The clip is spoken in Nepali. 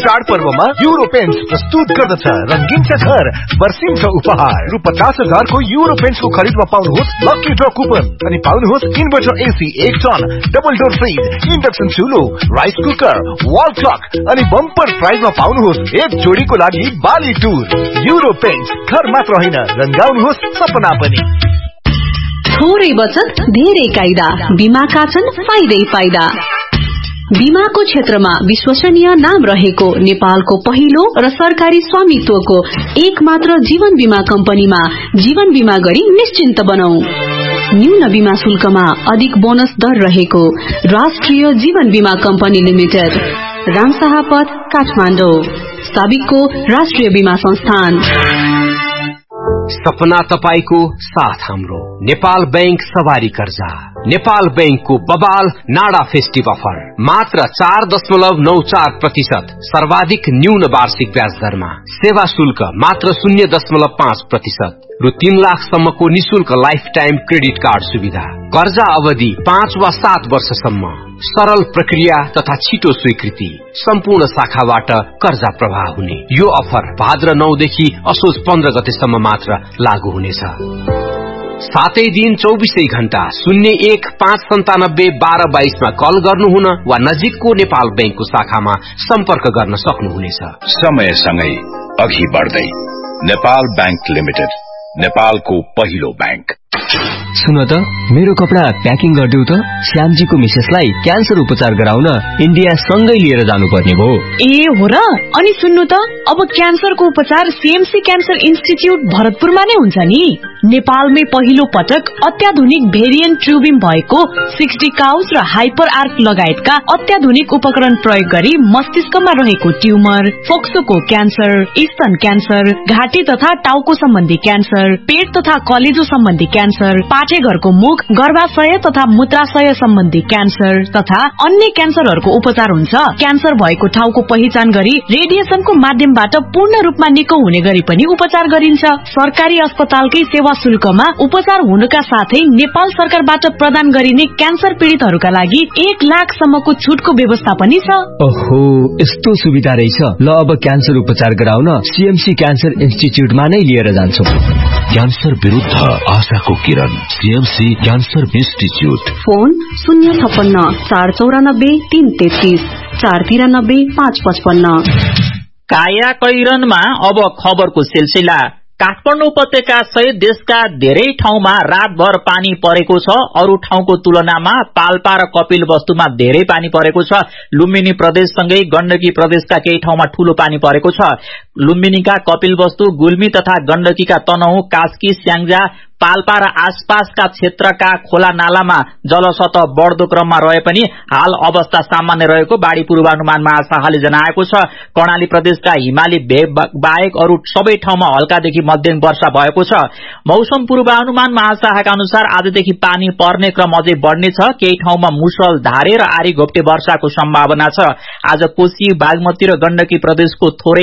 चाडपर्वमा युरो पेन्ट्स प्रस्तुत गर्दछ रंगीन छ घर वर्षिन्छ उपहार रु 50,000 को युरो पेन्ट्सको खरिदमा पाउनुहोस् लकी ड्र कुपन अनि पाउनुहोस् inverter AC 1 ton double door fridge induction चुलो rice cooker wall clock अनि बम्पर प्राइजमा पाउनुहोस् एक जोडीको लागि बाली टुर युरो पेन्ट्स घर मात्र होइन रंगाउनुहोस् सपना पनि। थोरै बचत धेरै कायदा बीमाका छन् फाइदै फाइदा। बीमाको क्षेत्रमा विश्वसनीय नाम रहेको नेपालको पहिलो र सरकारी स्वामित्वको एक मात्र जीवन बीमा कम्पनीमा जीवन बीमा गरी निश्चिन्त बनाऊ। न्यून बीमा शुल्कमा अधिक बोनस दर रहेको राष्ट्रिय जीवन बीमा कम्पनी लिमिटेड, रामशाहपथ, काठमाडौँ। साबिकको राष्ट्रिय बीमा संस्थान। सपना तपाईको साथ हाम्रो। नेपाल बैंक सवारी कर्जा। नेपाल बैंकको बबाल नाडा फेस्टिभ अफर मात्र 4.94% सर्वाधिक न्यून वार्षिक ब्याज दरमा। सेवा शुल्क मात्र 0.5%। रु 3 लाखसम्मको निशुल्क लाइफ टाइम क्रेडिट कार्ड सुविधा। कर्जा अवधि 5 वा 7 वर्षसम्म। सरल प्रक्रिया तथा छिटो स्वीकृति। सम्पूर्ण शाखाबाट कर्जा प्रवाह हुने यो अफर भाद्र 9 देखि असोज 15 गतेसम्म मात्र लागू हुनेछ। सातै दिन 24 घण्टा 01-597-1222 मा कल गर्नुहुन वा नजिकको नेपाल बैंकको शाखामा सम्पर्क गर्न सक्नुहुनेछ। समयसँगै अघि बढ्दै नेपाल बैंक लिमिटेड, नेपालको पहिलो बैंक। सुन त मेरो कपडा प्याकिङ गरिदेऊ त। श्यामजीको मिसेसलाई क्यान्सर उपचार गराउन इन्डिया सँगै लिएर जानुपर्ने भयो। ए हो र? अनि सुन्नु त अब क्यान्सरको उपचार सीएमसी क्यान्सर इन्स्टिच्युट भरतपुरमा नै हुन्छ नि। नेपालमै पहिलो पटक अत्याधुनिक भेरिएन्ट ट्युबिङ भएको 60 काउस र हाइपर आर्क लगायतका अत्याधुनिक उपकरण प्रयोग गरी मस्तिष्कमा रहेको ट्युमर, फोक्सोको क्यान्सर, स्तन क्यान्सर, घाँटी तथा टाउको सम्बन्धी क्यान्सर, पेट तथा कलेजो सम्बन्धी क्यान्सर, पाठेघरको मुख, गर्भाशय तथा मूत्राशय सम्बन्धी क्यान्सर तथा अन्य क्यान्सरहरूको उपचार हुन्छ। क्यान्सर भएको ठाउँको पहिचान गरी रेडिएसनको माध्यमबाट पूर्ण रूपमा निको हुने गरी पनि उपचार गरिन्छ। सरकारी अस्पतालकै सेवा शुल्कमा उपचार हुनुका साथै नेपाल सरकारबाट प्रदान गरिने क्यान्सर पीडितहरूका लागि 1 लाखसम्मको छुटको व्यवस्था पनि छ। ओहो, यस्तो सुविधा रहेछ। ल अब क्यान्सर उपचार गराउन सीएमसी क्यान्सर इन्स्टिच्युटमा नै लिएर जान्छौं। क्यान्सर विरुद्ध आशाको किरण, सीएमसी क्यान्सर इन्स्टिच्युट। फोन 056-494-333 493-555। काया कैरनमा अब खबरको सिलसिला। काठमाडौँ उपत्यका सहित देशका धेरै ठाउँमा रातभर पानी परेको छ। अरू ठाउँको तुलनामा पाल्पा र कपिलवस्तुमा धेरै पानी परेको छ। लुम्बिनी प्रदेशसँगै गण्डकी प्रदेशका केही ठाउँमा ठूलो पानी परेको छ। लुम्बिनीका कपिलवस्तु, गुल्मी तथा गण्डकीका तनहुँ, कास्की, स्याङ्जा, पाल्पा र आसपासका क्षेत्रका खोला नालामा जलसतह बढ्दो क्रममा रहे पनि हाल अवस्था सामान्य रहेको बाढ़ी पूर्वानुमान महाशाखाले जनाएको छ। कर्णाली प्रदेशका हिमाली बाहेक अरू सबै ठाउँमा हल्कादेखि मध्यम वर्षा भएको छ। मौसम पूर्वानुमान महाशाखाका अनुसार आजदेखि पानी पर्ने क्रम अझै बढ्नेछ। केही ठाउँमा मुसलधारे र आरी घोप्टे वर्षाको सम्भावना छ। आज कोशी, बागमती र गण्डकी प्रदेशको थोरै